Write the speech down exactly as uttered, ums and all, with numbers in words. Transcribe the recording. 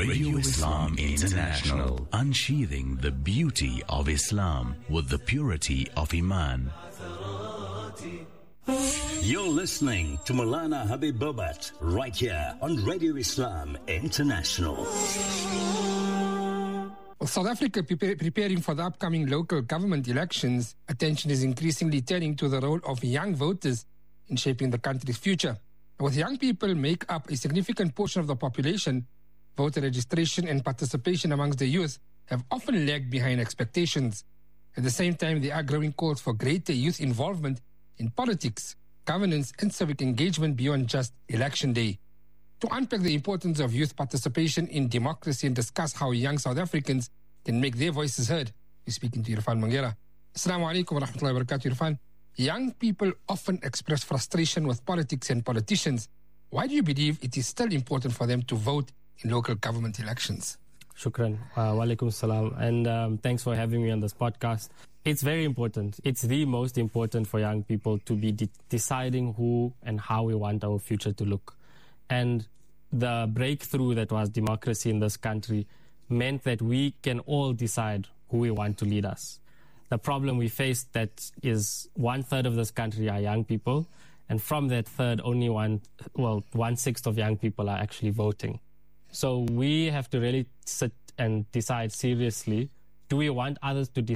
Radio Islam International, unsheathing the beauty of Islam with the purity of Iman. You're listening to Maulana Habib Bobat right here on Radio Islam International. With South Africa prepare, preparing for the upcoming local government elections, attention is increasingly turning to the role of young voters in shaping the country's future. With young people make up a significant portion of the population, voter registration and participation amongst the youth have often lagged behind expectations. At the same time, there are growing calls for greater youth involvement in politics, governance, and civic engagement beyond just election day. To unpack the importance of youth participation in democracy and discuss how young South Africans can make their voices heard, we're speaking to Irfan Mangera. Assalamu alaikum wa rahmatullahi wa barakatuh, Irfan. Young people often express frustration with politics and politicians. Why do you believe it is still important for them to vote in local government elections? Shukran. Uh, wa alaikum salam. And um, thanks for having me on this podcast. It's very important. It's the most important for young people to be de- deciding who and how we want our future to look. And the breakthrough that was democracy in this country meant that we can all decide who we want to lead us. The problem we face that is one third of this country are young people, and from that third, only one, well, one sixth of young people are actually voting. So we have to really sit and decide seriously, do we want others to decide